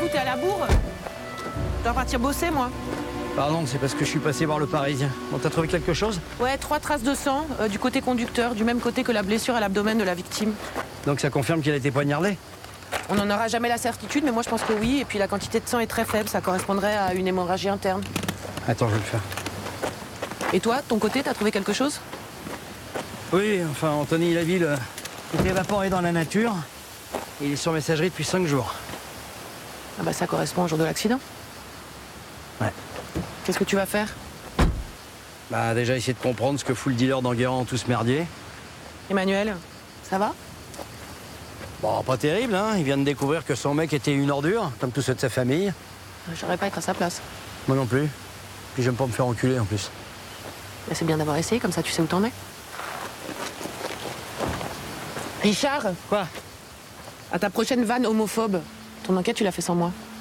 t'es à la bourre? Je dois partir bosser, moi. Pardon, c'est parce que je suis passé voir le Parisien. Bon, t'as trouvé quelque chose? Ouais, 3 traces de sang du côté conducteur, du même côté que la blessure à l'abdomen de la victime. Donc ça confirme qu'elle a été poignardée? On n'en aura jamais la certitude, mais moi je pense que oui. Et puis la quantité de sang est très faible, ça correspondrait à une hémorragie interne. Attends, je vais le faire. Et toi, de ton côté, t'as trouvé quelque chose? Oui, enfin, Anthony Laville est évaporé dans la nature. Il est sur messagerie depuis 5 jours. Ah bah ça correspond au jour de l'accident. Ouais. Qu'est-ce que tu vas faire? Bah déjà essayer de comprendre ce que fout le dealer d'Enguerrand en tout ce merdier. Emmanuel, ça va? Bon, pas terrible, hein. Il vient de découvrir que son mec était une ordure, comme tous ceux de sa famille. J'aurais pas être à sa place. Moi non plus. Puis j'aime pas me faire enculer en plus. Mais c'est bien d'avoir essayé, comme ça tu sais où t'en es. Richard, Quoi? à ta prochaine vanne homophobe, ton enquête tu l'as fait sans moi.